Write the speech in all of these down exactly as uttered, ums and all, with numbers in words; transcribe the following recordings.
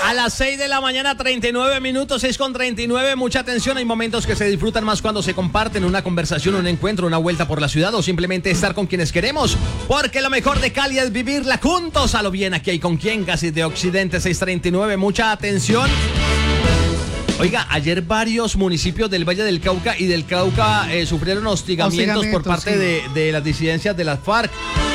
A las seis de la mañana, treinta y nueve minutos, seis con treinta y nueve. Mucha atención, hay momentos que se disfrutan más cuando se comparten una conversación, un encuentro, una vuelta por la ciudad o simplemente estar con quienes queremos. Porque lo mejor de Cali es vivirla juntos. A lo bien, aquí hay con quién, casi de Occidente, seis treinta y nueve. Mucha atención. Oiga, ayer varios municipios del Valle del Cauca y del Cauca eh, sufrieron hostigamientos, hostigamientos por parte sí. de, de las disidencias de las FARC.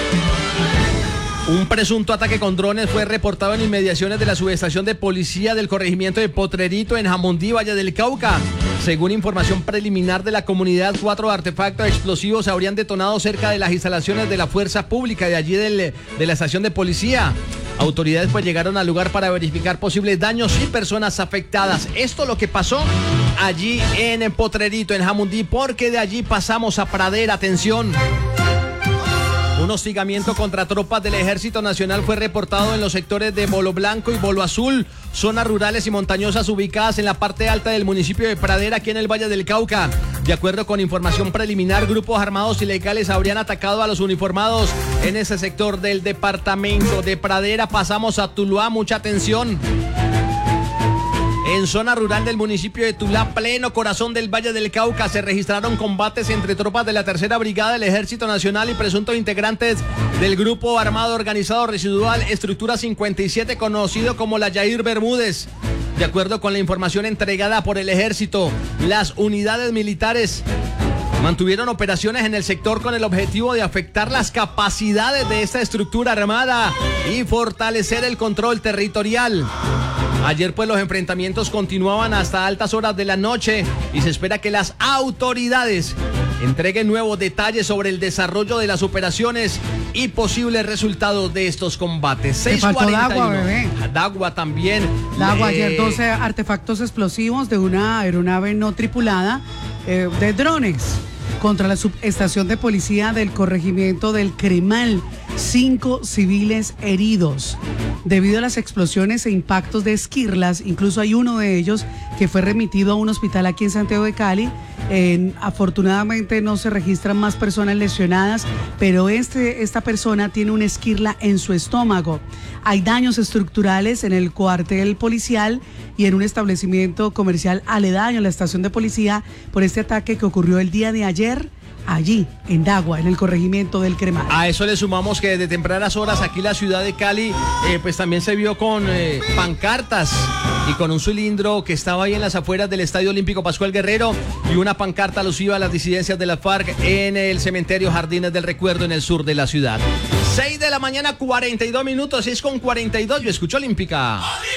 Un presunto ataque con drones fue reportado en inmediaciones de la subestación de policía del corregimiento de Potrerito en Jamundí, Valle del Cauca. Según información preliminar de la comunidad, cuatro artefactos explosivos habrían detonado cerca de las instalaciones de la fuerza pública de allí del, de la estación de policía. Autoridades pues llegaron al lugar para verificar posibles daños y personas afectadas. Esto lo que pasó allí en Potrerito, en Jamundí, porque de allí pasamos a Pradera. Atención. Un hostigamiento contra tropas del Ejército Nacional fue reportado en los sectores de Bolo Blanco y Bolo Azul, zonas rurales y montañosas ubicadas en la parte alta del municipio de Pradera, aquí en el Valle del Cauca. De acuerdo con información preliminar, grupos armados ilegales habrían atacado a los uniformados en ese sector del departamento de Pradera. Pasamos a Tuluá, mucha atención. En zona rural del municipio de Tuluá, pleno corazón del Valle del Cauca, se registraron combates entre tropas de la tercera Brigada del Ejército Nacional y presuntos integrantes del Grupo Armado Organizado Residual Estructura cincuenta y siete, conocido como la Yair Bermúdez. De acuerdo con la información entregada por el Ejército, las unidades militares mantuvieron operaciones en el sector con el objetivo de afectar las capacidades de esta estructura armada y fortalecer el control territorial. Ayer pues los enfrentamientos continuaban hasta altas horas de la noche y se espera que las autoridades entreguen nuevos detalles sobre el desarrollo de las operaciones y posibles resultados de estos combates. seis cuarenta y uno. Dagua, bebé. Dagua también. Dagua, eh... ayer doce artefactos explosivos de una aeronave no tripulada eh, de drones contra la subestación de policía del corregimiento del Cremal. Cinco civiles heridos debido a las explosiones e impactos de esquirlas. Incluso hay uno de ellos que fue remitido a un hospital aquí en Santiago de Cali. Eh, afortunadamente no se registran más personas lesionadas, pero este, esta persona tiene una esquirla en su estómago. Hay daños estructurales en el cuartel policial y en un establecimiento comercial aledaño a la estación de policía por este ataque que ocurrió el día de ayer allí, en Dagua, en el corregimiento del Cremal. A eso le sumamos que desde tempranas horas aquí la ciudad de Cali, eh, pues también se vio con eh, pancartas y con un cilindro que estaba ahí en las afueras del Estadio Olímpico Pascual Guerrero y una pancarta alusiva a las disidencias de la FARC en el cementerio Jardines del Recuerdo en el sur de la ciudad. seis de la mañana, cuarenta y dos minutos, seis con cuarenta y dos, yo escucho Olímpica.